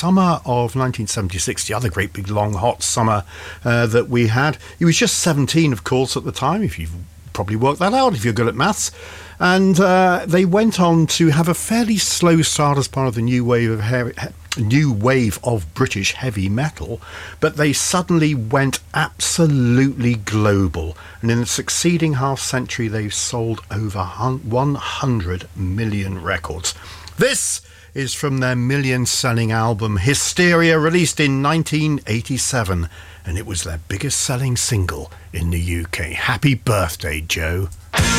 summer of 1976, the other great big long hot summer that we had. He was just 17, of course, at the time, if you've probably worked that out if you're good at maths. And they went on to have a fairly slow start as part of the new wave of British heavy metal, but they suddenly went absolutely global. And in the succeeding half century, they've sold over 100 million records. This is from their million-selling album Hysteria, released in 1987, and it was their biggest-selling single in the UK. Happy birthday, Joe.